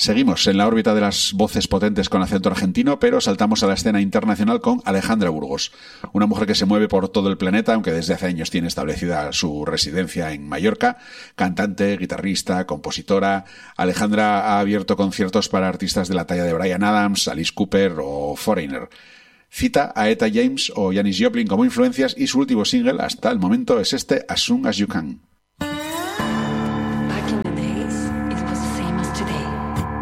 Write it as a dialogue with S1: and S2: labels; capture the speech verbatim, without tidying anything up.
S1: Seguimos en la órbita de las voces potentes con acento argentino, pero saltamos a la escena internacional con Alejandra Burgos, una mujer que se mueve por todo el planeta, aunque desde hace años tiene establecida su residencia en Mallorca. Cantante, guitarrista, compositora, Alejandra ha abierto conciertos para artistas de la talla de Bryan Adams, Alice Cooper o Foreigner. Cita a Etta James o Janis Joplin como influencias y su último single hasta el momento es este As Soon As You Can.